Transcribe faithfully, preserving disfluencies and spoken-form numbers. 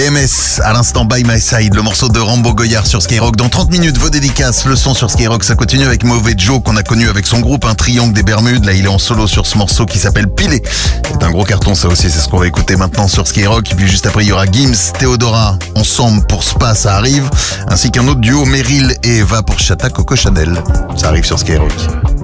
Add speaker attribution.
Speaker 1: M S, à l'instant By My Side, le morceau de Rambo Goyard sur Skyrock. Dans trente minutes, vos dédicaces, le son sur Skyrock, ça continue avec Mauvais Joe qu'on a connu avec son groupe, un triangle des Bermudes. Là, il est en solo sur ce morceau qui s'appelle Pilé. C'est un gros carton, ça aussi, c'est ce qu'on va écouter maintenant sur Skyrock. Et puis juste après, il y aura Gims, Théodora, ensemble pour Spa, ça arrive. Ainsi qu'un autre duo, Meryl et Eva pour Chata Coco Chanel. Ça arrive sur Skyrock.